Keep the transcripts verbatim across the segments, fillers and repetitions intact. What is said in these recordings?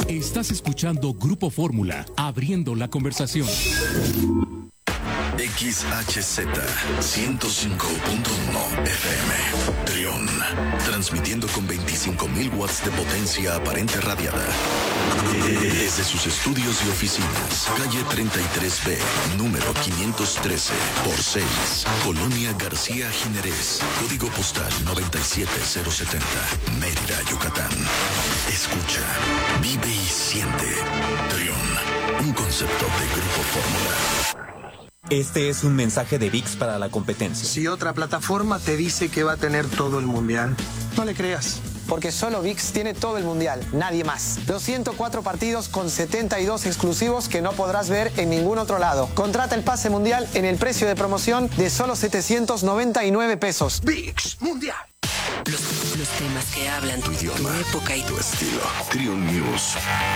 Estás escuchando Grupo Fórmula, abriendo la conversación. X H Z ciento cinco punto uno F M, Trión, transmitiendo con veinticinco mil watts de potencia aparente radiada. Desde sus estudios y oficinas, calle treinta y tres B, número quinientos trece por seis, Colonia García Jiménez, código postal noventa y siete cero setenta, Mérida, Yucatán. Escucha, vive y siente. Trión, un concepto de Grupo Fórmula. Este es un mensaje de V I X para la competencia. Si otra plataforma te dice que va a tener todo el mundial, no le creas. Porque solo V I X tiene todo el mundial, nadie más. Los ciento cuatro partidos con setenta y dos exclusivos que no podrás ver en ningún otro lado. Contrata el pase mundial en el precio de promoción de solo setecientos noventa y nueve pesos. V I X Mundial. Los, los temas que hablan tu idioma, tu época y tu estilo. Trión News.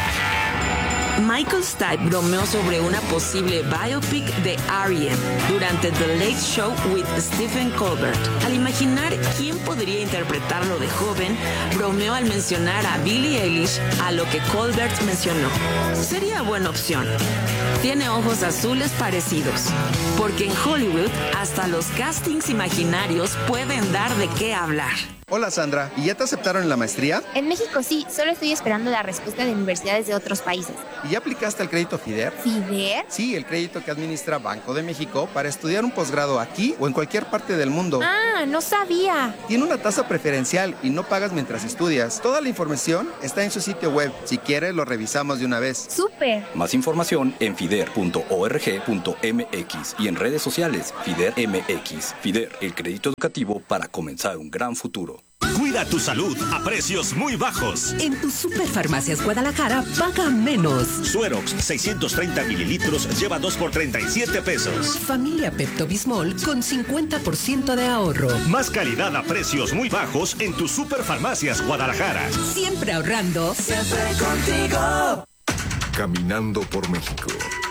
Michael Stipe bromeó sobre una posible biopic de R E M durante The Late Show with Stephen Colbert. Al imaginar quién podría interpretarlo de joven, bromeó al mencionar a Billie Eilish, a lo que Colbert mencionó. Sería buena opción. Tiene ojos azules parecidos, porque en Hollywood hasta los castings imaginarios pueden dar de qué hablar. Hola Sandra, ¿y ya te aceptaron en la maestría? En México sí, solo estoy esperando la respuesta de universidades de otros países. ¿Y ya aplicaste al crédito FIDER? ¿FIDER? Sí, el crédito que administra Banco de México para estudiar un posgrado aquí o en cualquier parte del mundo. Ah, no sabía. Tiene una tasa preferencial y no pagas mientras estudias. Toda la información está en su sitio web. Si quieres, lo revisamos de una vez. ¡Súper! Más información en fider punto org punto m x y en redes sociales FIDER M X. FIDER, el crédito educativo para comenzar un gran futuro. Cuida tu salud a precios muy bajos. En tus Superfarmacias Guadalajara, paga menos. Suerox seiscientos treinta mililitros lleva dos por treinta y siete pesos. Familia Pepto Bismol con cincuenta por ciento de ahorro. Más calidad a precios muy bajos en tus Superfarmacias Guadalajara. Siempre ahorrando. Siempre contigo. Caminando por México.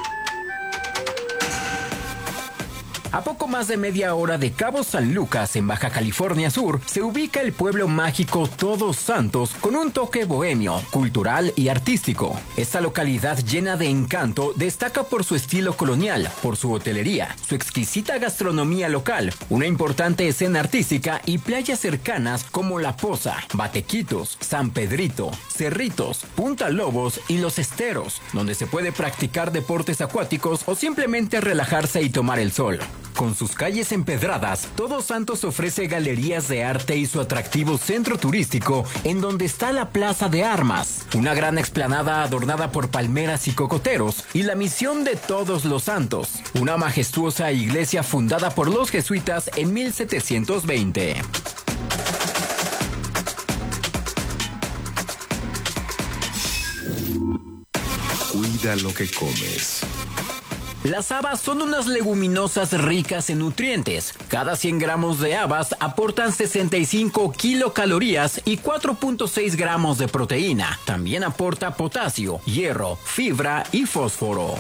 A poco más de media hora de Cabo San Lucas, en Baja California Sur, se ubica el pueblo mágico Todos Santos con un toque bohemio, cultural y artístico. Esta localidad llena de encanto destaca por su estilo colonial, por su hotelería, su exquisita gastronomía local, una importante escena artística y playas cercanas como La Poza, Batequitos, San Pedrito, Cerritos, Punta Lobos y Los Esteros, donde se puede practicar deportes acuáticos o simplemente relajarse y tomar el sol. Con sus calles empedradas, Todos Santos ofrece galerías de arte y su atractivo centro turístico, en donde está la Plaza de Armas, una gran explanada adornada por palmeras y cocoteros, y la Misión de Todos los Santos, una majestuosa iglesia fundada por los jesuitas en mil setecientos veinte. Cuida lo que comes. Las habas son unas leguminosas ricas en nutrientes. Cada cien gramos de habas aportan sesenta y cinco kilocalorías y cuatro punto seis gramos de proteína. También aporta potasio, hierro, fibra y fósforo.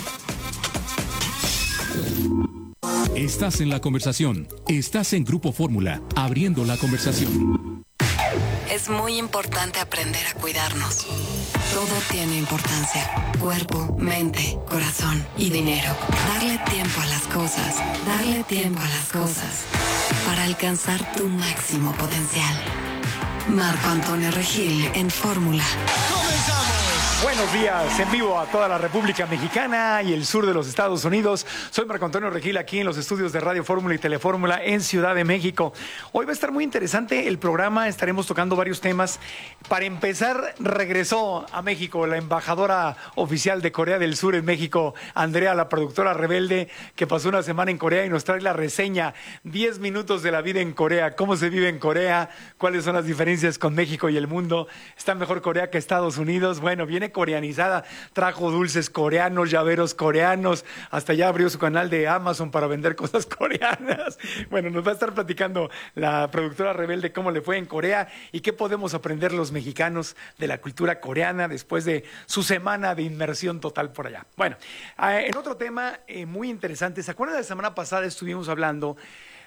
Estás en la conversación. Estás en Grupo Fórmula, abriendo la conversación. Es muy importante aprender a cuidarnos. Todo tiene importancia. Cuerpo, mente, corazón y dinero. Darle tiempo a las cosas. Darle tiempo a las cosas. Para alcanzar tu máximo potencial. Marco Antonio Regil en Fórmula. ¡Comenzamos! Buenos días, en vivo a toda la República Mexicana y el sur de los Estados Unidos. Soy Marco Antonio Regil aquí en los estudios de Radio Fórmula y Telefórmula en Ciudad de México. Hoy va a estar muy interesante el programa, estaremos tocando varios temas. Para empezar, regresó a México la embajadora oficial de Corea del Sur en México, Andrea, la productora rebelde, que pasó una semana en Corea y nos trae la reseña, diez minutos de la vida en Corea, cómo se vive en Corea, cuáles son las diferencias con México y el mundo. ¿Está mejor Corea que Estados Unidos? Bueno, viene coreanizada, trajo dulces coreanos, llaveros coreanos, hasta ya abrió su canal de Amazon para vender cosas coreanas. Bueno, nos va a estar platicando la productora rebelde cómo le fue en Corea y qué podemos aprender los mexicanos de la cultura coreana después de su semana de inmersión total por allá. Bueno, eh, en otro tema eh, muy interesante, ¿se acuerdan de la semana pasada estuvimos hablando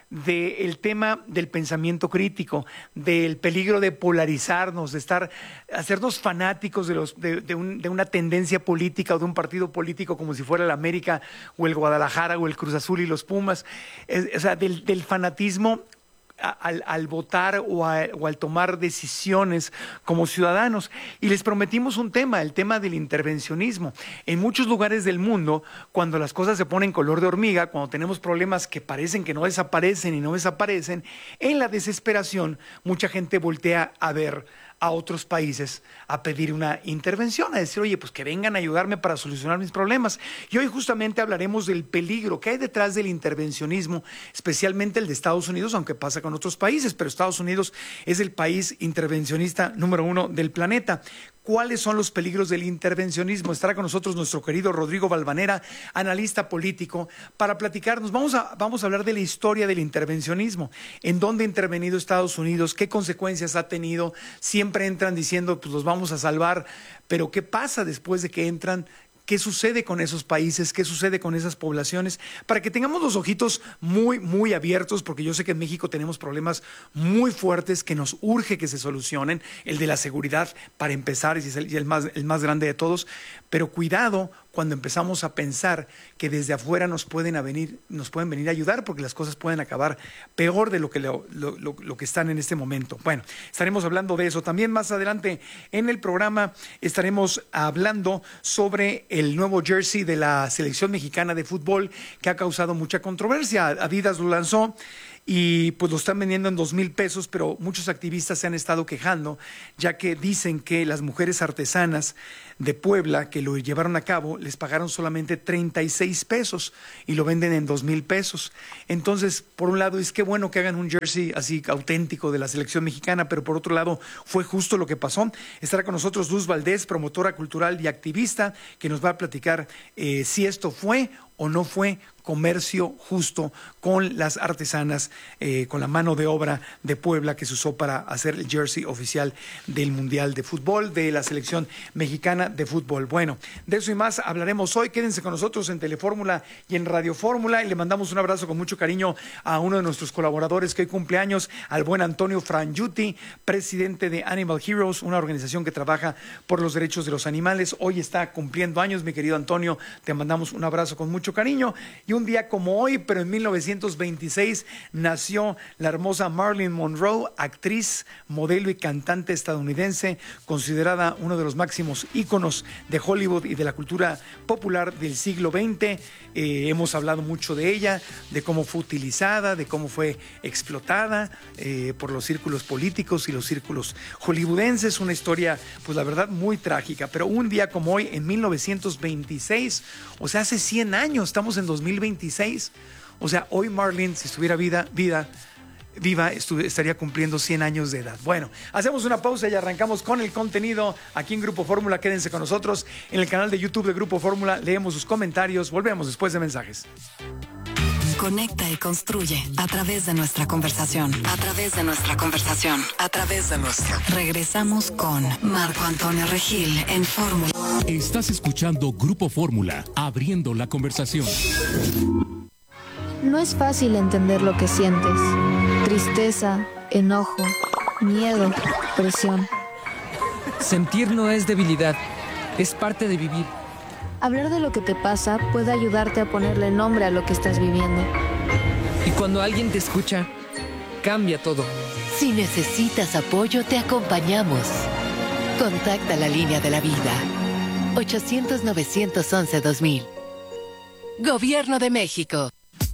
del tema del pensamiento crítico, del peligro de polarizarnos, de estar, hacernos fanáticos de, los, de, de, un, de una tendencia política o de un partido político como si fuera el América o el Guadalajara o el Cruz Azul y los Pumas, es, o sea, del, del fanatismo Al, al votar o, a, o al tomar decisiones como ciudadanos. Y les prometimos un tema, el tema del intervencionismo. En muchos lugares del mundo, cuando las cosas se ponen color de hormiga, cuando tenemos problemas que parecen que no desaparecen y no desaparecen, en la desesperación mucha gente voltea a ver a otros países a pedir una intervención, a decir, oye, pues que vengan a ayudarme para solucionar mis problemas. Y hoy justamente hablaremos del peligro que hay detrás del intervencionismo, especialmente el de Estados Unidos, aunque pasa con otros países, pero Estados Unidos es el país intervencionista número uno del planeta. ¿Cuáles son los peligros del intervencionismo? Estará con nosotros nuestro querido Rodrigo Valvanera, analista político, para platicarnos. Vamos a, vamos a hablar de la historia del intervencionismo, en dónde ha intervenido Estados Unidos, qué consecuencias ha tenido. Siempre entran diciendo, pues los vamos a salvar, pero ¿qué pasa después de que entran? ¿Qué sucede con esos países? ¿Qué sucede con esas poblaciones? Para que tengamos los ojitos muy, muy abiertos, porque yo sé que en México tenemos problemas muy fuertes que nos urge que se solucionen. El de la seguridad, para empezar, y es el, el, más, el más grande de todos. Pero cuidado cuando empezamos a pensar que desde afuera nos pueden, a venir, nos pueden venir a ayudar, porque las cosas pueden acabar peor de lo que, lo, lo, lo, lo que están en este momento. Bueno, estaremos hablando de eso. También más adelante en el programa estaremos hablando sobre el nuevo jersey de la selección mexicana de fútbol, que ha causado mucha controversia. Adidas lo lanzó y pues lo están vendiendo en dos mil pesos, pero muchos activistas se han estado quejando, ya que dicen que las mujeres artesanas de Puebla que lo llevaron a cabo les pagaron solamente treinta y seis pesos y lo venden en dos mil pesos. Entonces, por un lado es que bueno que hagan un jersey así auténtico de la selección mexicana, pero por otro lado fue justo lo que pasó. Estará con nosotros Luz Valdés, promotora cultural y activista, que nos va a platicar eh, si esto fue o no fue comercio justo con las artesanas, eh, con la mano de obra de Puebla que se usó para hacer el jersey oficial del Mundial de Fútbol, de la selección mexicana de fútbol. Bueno, de eso y más hablaremos hoy. Quédense con nosotros en Telefórmula y en Radio Fórmula, y le mandamos un abrazo con mucho cariño a uno de nuestros colaboradores que hoy cumpleaños, al buen Antonio Frangiuti, presidente de Animal Heroes, una organización que trabaja por los derechos de los animales. Hoy está cumpliendo años, mi querido Antonio, te mandamos un abrazo con mucho cariño. Y un día como hoy, pero en mil novecientos veintiséis, nació la hermosa Marilyn Monroe, actriz, modelo y cantante estadounidense, considerada uno de los máximos íconos de Hollywood y de la cultura popular del siglo veinte. Eh, hemos hablado mucho de ella, de cómo fue utilizada, de cómo fue explotada eh, por los círculos políticos y los círculos hollywoodenses. Una historia, pues la verdad, muy trágica. Pero un día como hoy, en mil novecientos veintiséis, o sea, hace cien años, estamos en dos mil veintiséis. O sea, hoy Marilyn, si estuviera vida, vida, viva, estu- estaría cumpliendo cien años de edad. Bueno, hacemos una pausa y arrancamos con el contenido aquí en Grupo Fórmula. Quédense con nosotros en el canal de YouTube de Grupo Fórmula. Leemos sus comentarios. Volvemos después de mensajes. Conecta y construye a través de nuestra conversación. A través de nuestra conversación. A través de nuestra. Regresamos con Marco Antonio Regil en Fórmula. Estás escuchando Grupo Fórmula, abriendo la conversación. No es fácil entender lo que sientes. Tristeza, enojo, miedo, presión. Sentir no es debilidad, es parte de vivir. Hablar de lo que te pasa puede ayudarte a ponerle nombre a lo que estás viviendo. Y cuando alguien te escucha, cambia todo. Si necesitas apoyo, te acompañamos. Contacta la línea de la vida. ochocientos, novecientos once, dos mil. Gobierno de México.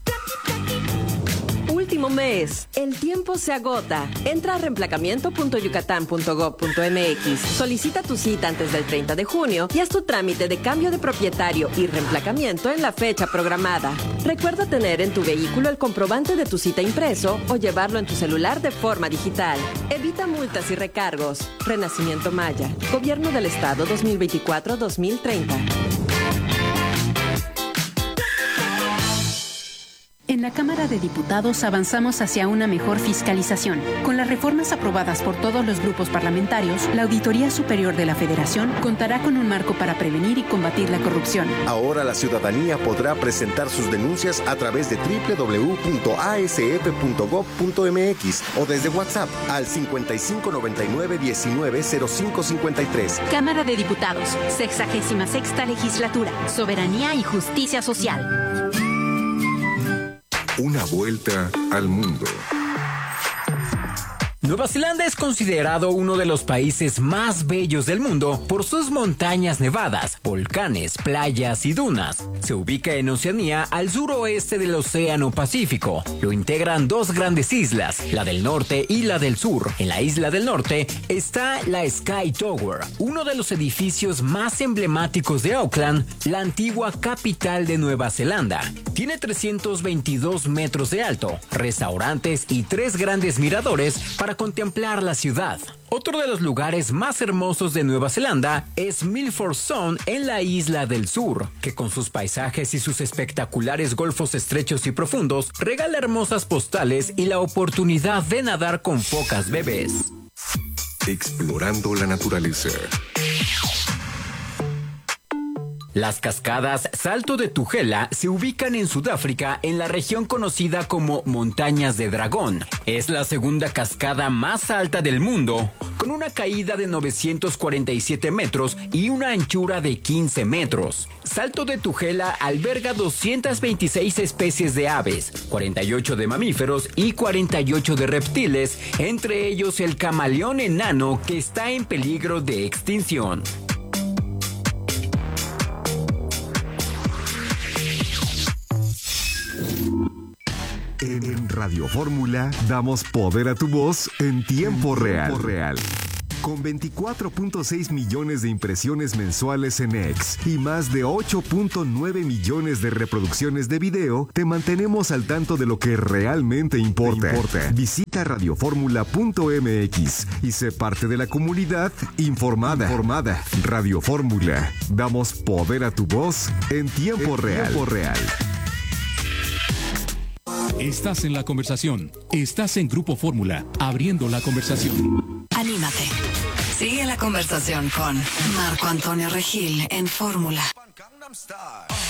Último mes. El tiempo se agota. Entra a reemplacamiento punto yucatán punto gob punto mx. Solicita tu cita antes del treinta de junio y haz tu trámite de cambio de propietario y reemplacamiento en la fecha programada. Recuerda tener en tu vehículo el comprobante de tu cita impreso o llevarlo en tu celular de forma digital. Evita multas y recargos. Renacimiento Maya. Gobierno del Estado dos mil veinticuatro a dos mil treinta. En la Cámara de Diputados avanzamos hacia una mejor fiscalización. Con las reformas aprobadas por todos los grupos parlamentarios, la Auditoría Superior de la Federación contará con un marco para prevenir y combatir la corrupción. Ahora la ciudadanía podrá presentar sus denuncias a través de doble u doble u doble u punto a s f punto gob punto m x o desde WhatsApp al cincuenta y cinco noventa y nueve diecinueve cero cinco cincuenta y tres. Cámara de Diputados, sexagésima sexta Legislatura, Soberanía y Justicia Social. Una vuelta al mundo. Nueva Zelanda es considerado uno de los países más bellos del mundo por sus montañas nevadas, volcanes, playas y dunas. Se ubica en Oceanía, al suroeste del Océano Pacífico. Lo integran dos grandes islas, la del norte y la del sur. En la isla del norte está la Sky Tower, uno de los edificios más emblemáticos de Auckland, la antigua capital de Nueva Zelanda. Tiene trescientos veintidós metros de alto, restaurantes y tres grandes miradores para contemplar la ciudad. Otro de los lugares más hermosos de Nueva Zelanda es Milford Sound en la isla del sur, que con sus paisajes y sus espectaculares golfos estrechos y profundos regala hermosas postales y la oportunidad de nadar con focas bebés. Explorando la naturaleza. Las cascadas Salto de Tugela se ubican en Sudáfrica en la región conocida como Montañas de Dragón. Es la segunda cascada más alta del mundo, con una caída de novecientos cuarenta y siete metros y una anchura de quince metros. Salto de Tugela alberga doscientas veintiséis especies de aves, cuarenta y ocho de mamíferos y cuarenta y ocho de reptiles, entre ellos el camaleón enano que está en peligro de extinción. En Radio Fórmula damos poder a tu voz en tiempo real. real. Con veinticuatro punto seis millones de impresiones mensuales en X y más de ocho punto nueve millones de reproducciones de video, te mantenemos al tanto de lo que realmente importa. importa. Visita radio fórmula punto m x y sé parte de la comunidad informada. informada. Radio Fórmula. Damos poder a tu voz en tiempo en real. Tiempo real. Estás en la conversación. Estás en Grupo Fórmula, abriendo la conversación. Anímate. Sigue la conversación con Marco Antonio Regil en Fórmula.